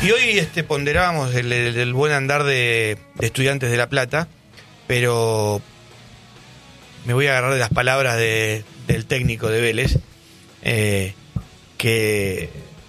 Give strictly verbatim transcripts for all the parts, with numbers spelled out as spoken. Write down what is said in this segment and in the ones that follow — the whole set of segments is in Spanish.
Y hoy este, ponderábamos el, el, el buen andar de, de Estudiantes de La Plata, pero me voy a agarrar de las palabras de, del técnico de Vélez, eh, que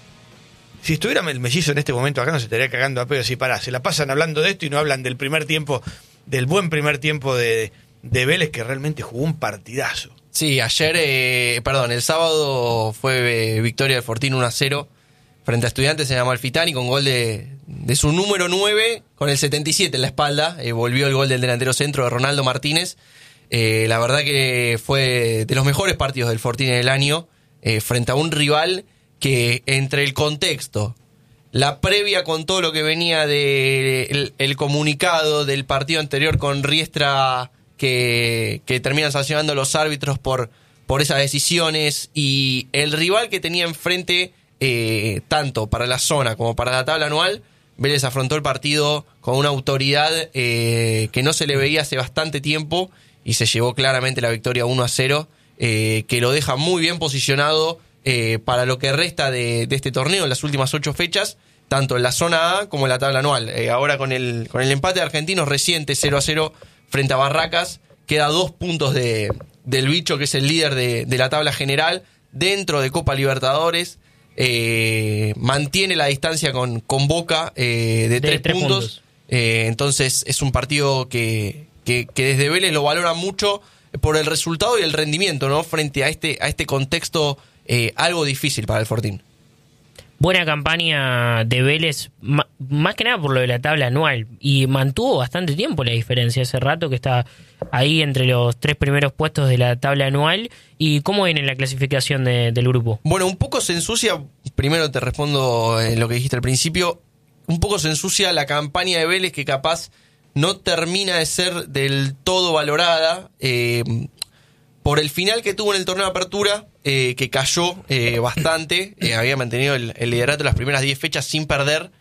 si estuviera el mellizo en este momento acá no se estaría cagando a pedo. Si pará, se la pasan hablando de esto y no hablan del primer tiempo, del buen primer tiempo de, de Vélez, que realmente jugó un partidazo. Sí, ayer, eh, perdón, el sábado fue eh, victoria del Fortín uno a cero frente a Estudiantes en Amalfitani con gol de, de su número nueve con el setenta y siete en la espalda. Eh, volvió el gol del delantero centro de Ronaldo Martínez. Eh, la verdad que fue de los mejores partidos del Fortín en el año, eh, frente a un rival que entre el contexto, la previa con todo lo que venía del el comunicado del partido anterior con Riestra, que, que terminan sancionando a los árbitros por, por esas decisiones, y el rival que tenía enfrente, eh, tanto para la zona como para la tabla anual, Vélez afrontó el partido con una autoridad eh, que no se le veía hace bastante tiempo y se llevó claramente la victoria uno a cero, eh, que lo deja muy bien posicionado eh, para lo que resta de, de este torneo en las últimas ocho fechas, tanto en la zona A como en la tabla anual. Eh, ahora con el, con el empate de Argentinos reciente cero a cero frente a Barracas, queda dos puntos de, del Bicho, que es el líder de, de la tabla general, dentro de Copa Libertadores. Eh, mantiene la distancia con, con Boca eh, de, de tres, tres puntos, puntos. Eh, entonces es un partido que, que, que desde Vélez lo valora mucho por el resultado y el rendimiento, ¿no? Frente a este, a este contexto eh, algo difícil para el Fortín. Buena campaña de Vélez, más que nada por lo de la tabla anual, y mantuvo bastante tiempo la diferencia. Hace rato que está ahí entre los tres primeros puestos de la tabla anual. ¿Y cómo viene la clasificación de, del grupo? Bueno, un poco se ensucia, primero te respondo en lo que dijiste al principio, un poco se ensucia la campaña de Vélez, que capaz no termina de ser del todo valorada, eh, por el final que tuvo en el torneo de apertura, eh, que cayó eh, bastante, eh, había mantenido el, el liderato las primeras diez fechas sin perder,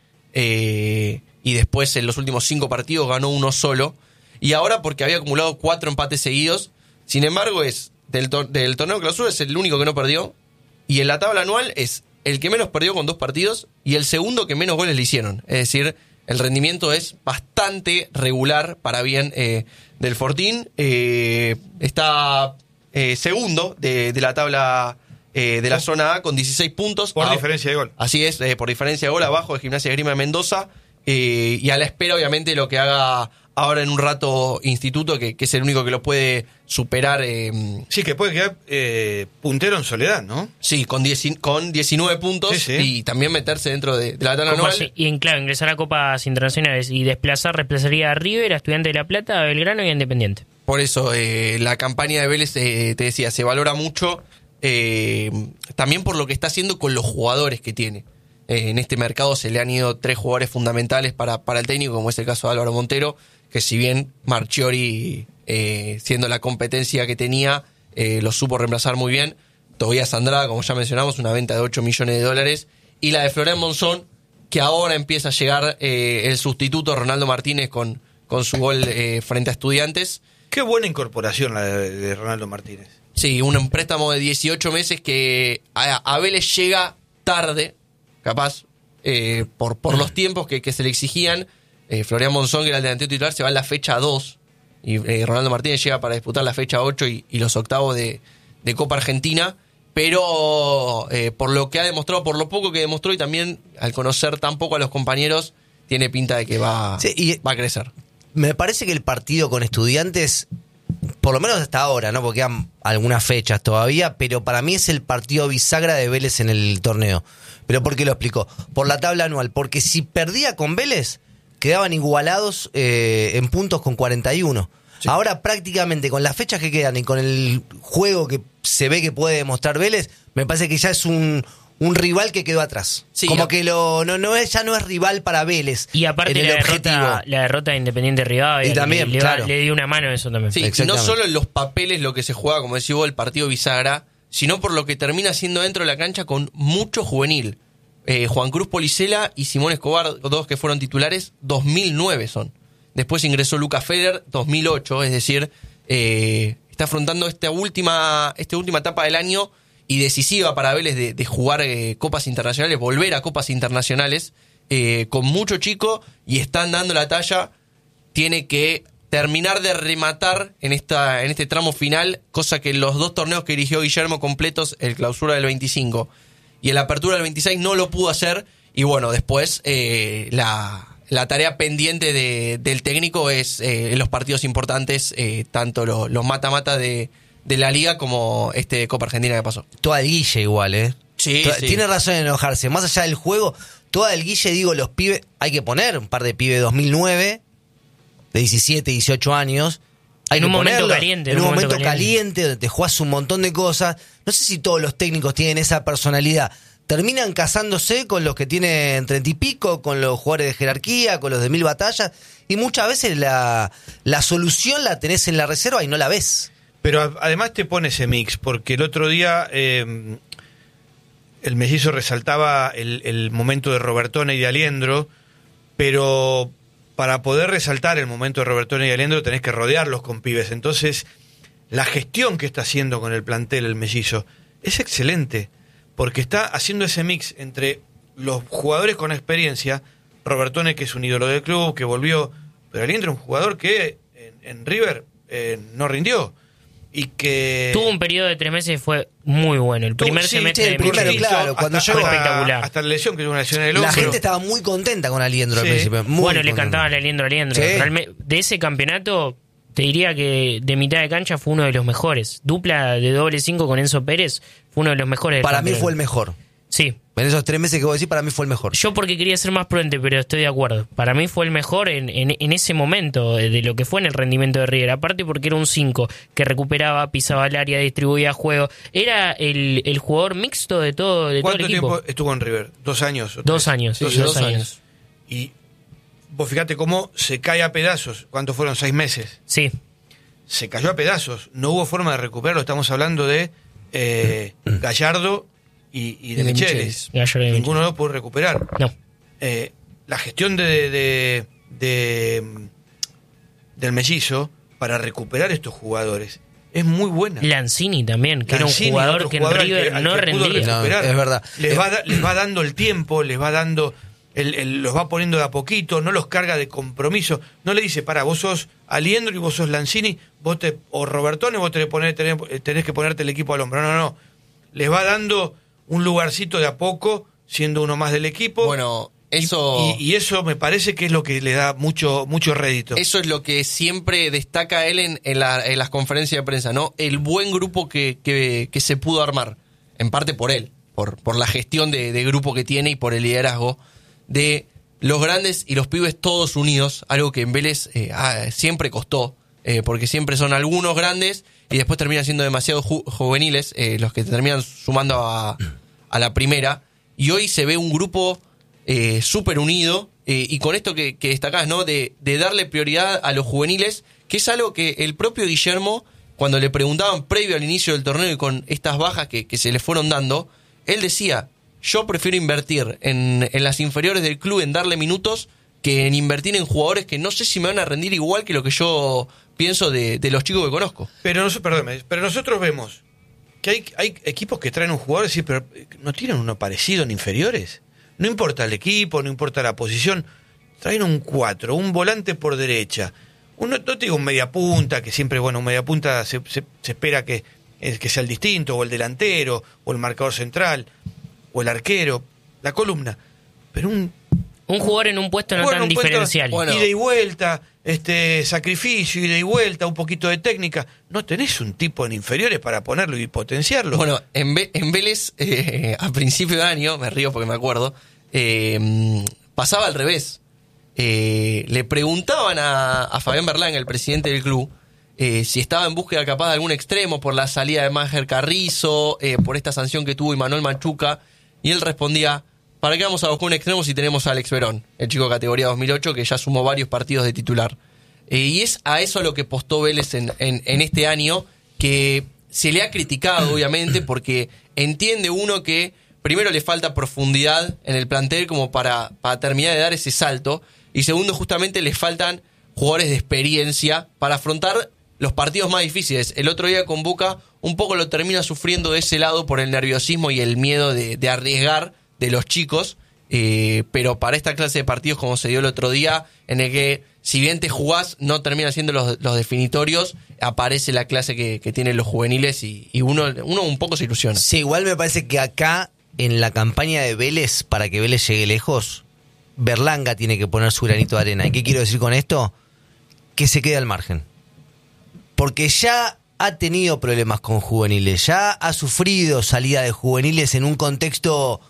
eh, y después en los últimos cinco partidos ganó uno solo, y ahora porque había acumulado cuatro empates seguidos. Sin embargo, es del, tor- del torneo de clausura es el único que no perdió, y en la tabla anual es el que menos perdió con dos partidos y el segundo que menos goles le hicieron. Es decir, el rendimiento es bastante regular para bien eh, del Fortín. Eh, está eh, segundo de, de la tabla eh, de la zona A con dieciséis puntos. Por a, diferencia de gol. Así es, eh, por diferencia de gol, abajo de Gimnasia de Esgrima de Mendoza. Eh, y a la espera, obviamente, lo que haga ahora en un rato Instituto, que, que es el único que lo puede superar. Eh, sí, que puede quedar eh, puntero en soledad, ¿no? Sí, con, diez, con diecinueve puntos, sí, sí. Y también meterse dentro de, de la tabla anual. Y en claro, ingresar a Copas Internacionales y desplazar, reemplazaría a River, a Estudiantes de La Plata, a Belgrano y a Independiente. Por eso, eh, la campaña de Vélez, eh, te decía, se valora mucho, eh, también por lo que está haciendo con los jugadores que tiene. Eh, en este mercado se le han ido tres jugadores fundamentales para, para el técnico, como es el caso de Álvaro Montero, que si bien Marchiori, eh, siendo la competencia que tenía, eh, lo supo reemplazar muy bien. Tobías Andrada, como ya mencionamos, una venta de ocho millones de dólares. Y la de Florian Monzón, que ahora empieza a llegar eh, el sustituto Ronaldo Martínez con, con su gol eh, frente a Estudiantes. Qué buena incorporación la de, de Ronaldo Martínez. Sí, un préstamo de dieciocho meses que a, a Vélez llega tarde, capaz, eh, por, por los tiempos que, que se le exigían. Eh, Florian Monzón, que era el delantero titular, se va en la fecha dos, y eh, Ronaldo Martínez llega para disputar la fecha ocho y, y los octavos de, de Copa Argentina, pero eh, por lo que ha demostrado, por lo poco que demostró, y también al conocer tan poco a los compañeros, tiene pinta de que va, sí, y va a crecer. Me parece que el partido con Estudiantes, por lo menos hasta ahora, ¿no? Porque quedan algunas fechas todavía, pero para mí es el partido bisagra de Vélez en el torneo. ¿Pero por qué lo explico? Por la tabla anual, porque si perdía con Vélez, quedaban igualados eh, en puntos con cuarenta y uno. Sí. Ahora prácticamente con las fechas que quedan y con el juego que se ve que puede demostrar Vélez, me parece que ya es un, un rival que quedó atrás. Sí, como ya. que lo no, no es, ya no es rival para Vélez. Y aparte la derrota, la derrota de Independiente Rivadavia, y también, le, claro. le, le dio una mano a eso también. Sí, y no solo en los papeles lo que se juega, como decís vos, el partido bisagra, sino por lo que termina siendo dentro de la cancha con mucho juvenil. Eh, Juan Cruz Policela y Simón Escobar, dos que fueron titulares, dos mil nueve son. Después ingresó Lucas Feder, dos mil ocho, es decir, eh, está afrontando esta última, esta última etapa del año y decisiva para Vélez de, de jugar eh, copas internacionales, volver a copas internacionales, eh, con mucho chico y están dando la talla, tiene que terminar de rematar en esta en este tramo final, cosa que los dos torneos que dirigió Guillermo completos, el clausura del veinticinco y el apertura del veintiséis, no lo pudo hacer. Y bueno, después eh, la, la tarea pendiente de, del técnico es eh, en los partidos importantes, eh, tanto lo- los mata-mata de, de la Liga como este Copa Argentina que pasó. Toda el Guille igual, ¿eh? Sí, Toda- sí. Tiene razón en enojarse. Más allá del juego, toda el Guille, digo, los pibes, hay que poner un par de pibes de dos mil nueve, de diecisiete, dieciocho años. Hay En que un momento ponerlos. caliente, En un momento caliente, donde te jugás un montón de cosas. No sé si todos los técnicos tienen esa personalidad. Terminan casándose con los que tienen treinta y pico, con los jugadores de jerarquía, con los de mil batallas. Y muchas veces la, la solución la tenés en la reserva y no la ves. Pero a- además te pone ese mix, porque el otro día eh, el mellizo resaltaba el, el momento de Robertone y de Aliendro, pero para poder resaltar el momento de Robertone y de Aliendro tenés que rodearlos con pibes. Entonces, la gestión que está haciendo con el plantel el mellizo es excelente, porque está haciendo ese mix entre los jugadores con experiencia, Robertone, que es un ídolo del club, que volvió, pero Aliendro es un jugador que en, en River eh, no rindió. Y que Tuvo un periodo de tres meses que fue muy bueno. El tuvo- primer sí, semestre sí, el de primero, Micheli. claro, cuando hasta, llegó- hasta- espectacular. hasta la lesión, que tuvo una lesión en el hombro. La gente estaba muy contenta con Aliendro Sí. al principio. Muy Bueno, le contenta. cantaba la Aliendro Aliendro. Sí. Realmente, de ese campeonato, te diría que de mitad de cancha fue uno de los mejores. Dupla de doble cinco con Enzo Pérez fue uno de los mejores del Para mí campeonato. fue el mejor. Sí. En esos tres meses que vos decís, para mí fue el mejor. Yo porque quería ser más prudente, pero estoy de acuerdo. Para mí fue el mejor en, en, en ese momento de, de lo que fue en el rendimiento de River. Aparte porque era un cinco que recuperaba, pisaba el área, distribuía juego. Era el, el jugador mixto de todo, de todo el ¿Cuánto equipo. tiempo estuvo en River? ¿Dos años? o Dos tres? años, sí, Sí, dos, dos años. años. Y vos fíjate cómo se cae a pedazos. ¿Cuántos fueron? Seis meses. Sí, Se cayó a pedazos. No hubo forma de recuperarlo. Estamos hablando de eh, Gallardo y, y de, Y de Michelis. Michelis. Gallardo y Ninguno de los pudo recuperar. no. Eh, la gestión de, de- de- del mellizo para recuperar estos jugadores es muy buena. Lanzini también, que Lanzini, era un jugador otro que en jugador al River que- al no que pudo rendía. recuperar. No, es verdad. Les Eh, va, da- les va dando el tiempo, les va dando, el, el- los va poniendo de a poquito, no los carga de compromiso. No le dice, para, vos sos Aliendro y vos sos Lanzini, vos te, o Robertone, vos te poner, tenés, tenés que ponerte el equipo al hombro. No, no, no. Les va dando un lugarcito de a poco, siendo uno más del equipo. Bueno, Y- eso... Y, y eso me parece que es lo que le da mucho, mucho rédito. Eso es lo que siempre destaca él en, en, la- en las conferencias de prensa, ¿no? El buen grupo que, que, que se pudo armar, en parte por él, por, por la gestión de, de grupo que tiene y por el liderazgo de los grandes y los pibes todos unidos, algo que en Vélez eh, ah, siempre costó, eh, porque siempre son algunos grandes y después terminan siendo demasiado ju- juveniles eh, los que terminan sumando a, a la primera. Y hoy se ve un grupo eh, súper unido eh, y con esto que, que destacás, ¿no? De, de darle prioridad a los juveniles, que es algo que el propio Guillermo, cuando le preguntaban previo al inicio del torneo y con estas bajas que, que se le fueron dando, él decía, yo prefiero invertir en, en las inferiores del club, en darle minutos, que en invertir en jugadores que no sé si me van a rendir igual que lo que yo pienso de, de los chicos que conozco. Pero, nos- perdóname, pero nosotros vemos que hay, hay equipos que traen un jugador y sí, pero no tienen uno parecido en inferiores. No importa el equipo, no importa la posición, traen un cuatro, un volante por derecha. Uno, no te digo un mediapunta, que siempre, bueno, un mediapunta se, se, se espera que, eh, que sea el distinto, o el delantero, o el marcador central, o el arquero, la columna. Pero un Un jugador en un puesto no Bueno, tan un puesto- diferencial. Bueno. ida y vuelta, este sacrificio, ida y vuelta, un poquito de técnica. No tenés un tipo en inferiores para ponerlo y potenciarlo. Bueno, en, Ve- en Vélez, eh, a principio de año, me río porque me acuerdo, eh, pasaba al revés. Eh, le preguntaban a, a Fabián Berlán, el presidente del club, eh, si estaba en búsqueda capaz de algún extremo por la salida de Máger Carrizo, eh, por esta sanción que tuvo Imanol Machuca, y él respondía, ¿para qué vamos a buscar un extremo si tenemos a Alex Verón, el chico de categoría dos mil ocho que ya sumó varios partidos de titular? Eh, y es a eso a lo que apostó Vélez en, en, en este año, que se le ha criticado, obviamente, porque entiende uno que primero le falta profundidad en el plantel como para, para terminar de dar ese salto, y segundo, justamente le faltan jugadores de experiencia para afrontar los partidos más difíciles. El otro día con Boca un poco lo termina sufriendo de ese lado por el nerviosismo y el miedo de, de arriesgar de los chicos, Eh, pero para esta clase de partidos, como se dio el otro día, en el que si bien te jugás, no terminan siendo los, los definitorios, aparece la clase que, que tienen los juveniles y, y uno, uno un poco se ilusiona. Sí, igual me parece que acá, en la campaña de Vélez, para que Vélez llegue lejos, Berlanga tiene que poner su granito de arena. ¿Y qué quiero decir con esto? Que se quede al margen. Porque ya ha tenido problemas con juveniles, ya ha sufrido salida de juveniles en un contexto,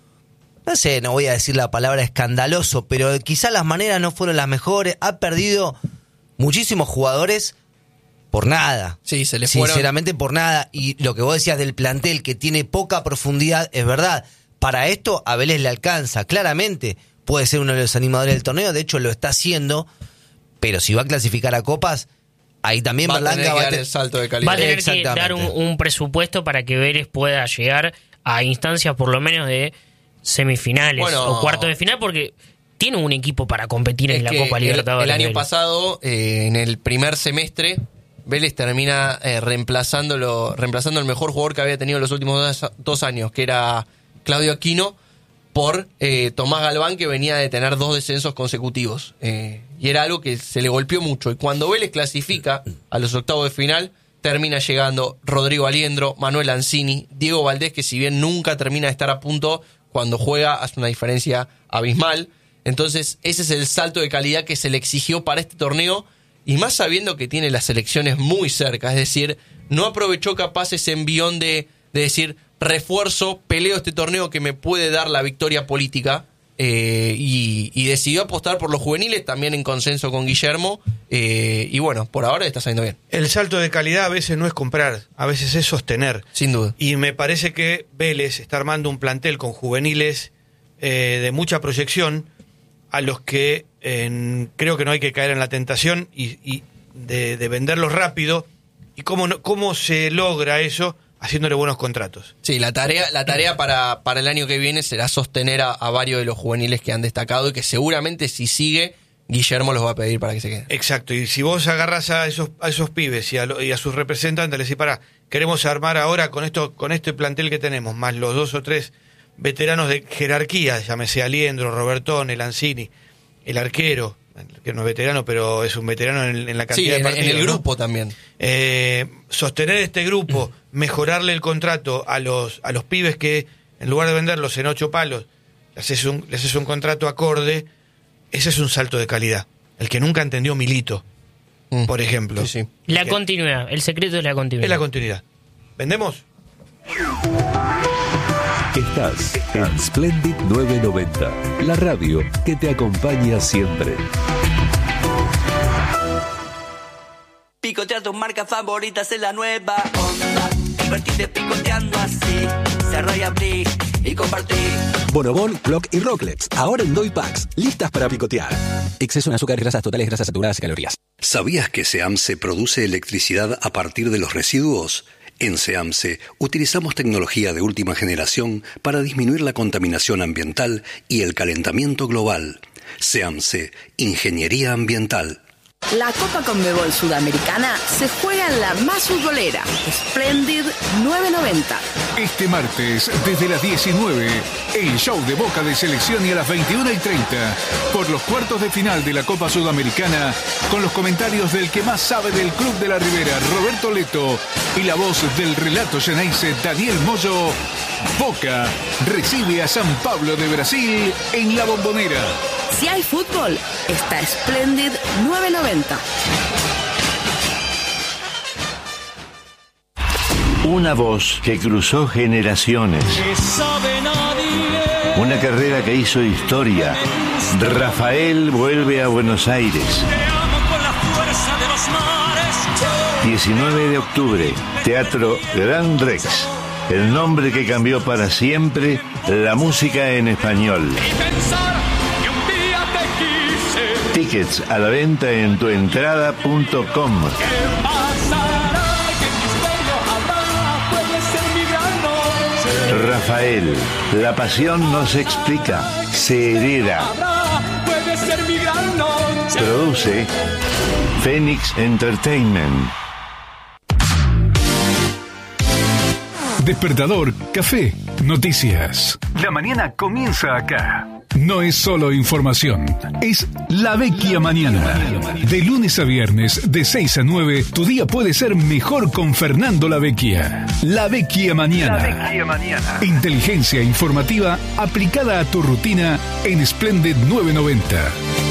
no sé, no voy a decir la palabra escandaloso, pero quizás las maneras no fueron las mejores. Ha perdido muchísimos jugadores por nada. Sí, se le fueron. Sinceramente por nada. Y lo que vos decías del plantel, que tiene poca profundidad, es verdad. Para esto a Vélez le alcanza, claramente. Puede ser uno de los animadores del torneo, de hecho lo está haciendo, pero si va a clasificar a copas, ahí también va Berlanga a tener que va a dar tener el salto de calidad. Va a tener que dar un, un presupuesto para que Vélez pueda llegar a instancias por lo menos de semifinales Bueno, o cuartos de final, porque tiene un equipo para competir en la Copa el, Libertadores. El año Vélez. pasado, eh, en el primer semestre, Vélez termina eh, reemplazándolo, reemplazando el mejor jugador que había tenido en los últimos dos, dos años, que era Claudio Aquino, por eh, Tomás Galván, que venía de tener dos descensos consecutivos. Eh, y era algo que se le golpeó mucho. Y cuando Vélez clasifica a los octavos de final, termina llegando Rodrigo Aliendro, Manuel Ancini, Diego Valdés, que si bien nunca termina de estar a punto, cuando juega hace una diferencia abismal. Entonces ese es el salto de calidad que se le exigió para este torneo, y más sabiendo que tiene las elecciones muy cerca. Es decir, no aprovechó capaz ese envión de, de decir, refuerzo, peleo este torneo que me puede dar la victoria política, eh, y, y decidió apostar por los juveniles, también en consenso con Guillermo, eh, y bueno, por ahora está saliendo bien. El salto de calidad a veces no es comprar, a veces es sostener. Sin duda. Y me parece que Vélez está armando un plantel con juveniles eh, de mucha proyección, a los que eh, creo que no hay que caer en la tentación y, y de, de venderlos rápido. ¿Y cómo, no, cómo se logra eso? Haciéndole buenos contratos. Sí, la tarea, la tarea para, para el año que viene será sostener a, a varios de los juveniles que han destacado, y que seguramente si sigue, Guillermo los va a pedir para que se queden. Exacto, y si vos agarrás a esos, a esos pibes y a, lo, y a sus representantes, les decís, pará, queremos armar ahora con esto, con este plantel que tenemos, más los dos o tres veteranos de jerarquía, llámese Aliendro, Robertón, el Ancini, el arquero, que no es veterano, pero es un veterano en, en la cantidad Sí, de en, partidos, en el ¿no? grupo también. Eh, sostener este grupo, mejorarle el contrato a los a los pibes que, en lugar de venderlos en ocho palos, les haces un, les haces un contrato acorde. Ese es un salto de calidad. El que nunca entendió Milito, Mm. por ejemplo. Sí, sí. La Que- continuidad, el secreto es la continuidad. Es la continuidad. ¿Vendemos? Estás en Splendid novecientos noventa, la radio que te acompaña siempre. Picotea tus marcas favoritas en la nueva onda. Divertite picoteando así. Cerrá y abrí y compartí. Bonobón, Clock y Rocklets, ahora en Doy Packs, listas para picotear. Exceso en azúcar, grasas totales, grasas saturadas y calorías. ¿Sabías que SEAMSE produce electricidad a partir de los residuos? En SEAMSE utilizamos tecnología de última generación para disminuir la contaminación ambiental y el calentamiento global. SEAMSE, Ingeniería Ambiental. La Copa Conmebol Sudamericana se juega en la más futbolera, Splendid novecientos noventa. Este martes, desde las diecinueve, el show de Boca de Selección, y a las veintiuna y treinta, por los cuartos de final de la Copa Sudamericana, con los comentarios del que más sabe del Club de la Ribera, Roberto Leto, y la voz del relato Xeneize, Daniel Moyo. Boca recibe a San Pablo de Brasil en La Bombonera. Si hay fútbol, está Splendid novecientos noventa. Una voz que cruzó generaciones. Una carrera que hizo historia. Rafael vuelve a Buenos Aires. diecinueve de octubre, Teatro Gran Rex. El nombre que cambió para siempre la música en español. Tickets a la venta en tuentrada punto com. Rafael, la pasión no se explica, se hereda. Produce Phoenix Entertainment. despertador, café, noticias. La mañana comienza acá. No es solo información, es La Vecchia Mañana. De lunes a viernes, de seis a nueve, tu día puede ser mejor con Fernando La Vecchia. La Vecchia Mañana. La Vecchia Mañana. Inteligencia informativa aplicada a tu rutina en Splendid nueve noventa.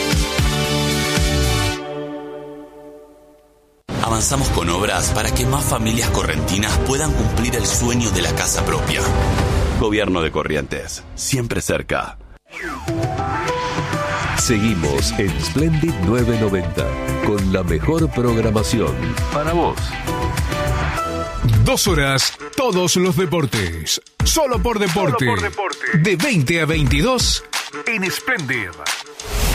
Avanzamos con obras para que más familias correntinas puedan cumplir el sueño de la casa propia. Gobierno de Corrientes, siempre cerca. Seguimos en Splendid nueve noventa con la mejor programación para vos. Dos horas, todos los deportes. Solo por deporte. Solo por deporte. De veinte a veintidós en Splendid.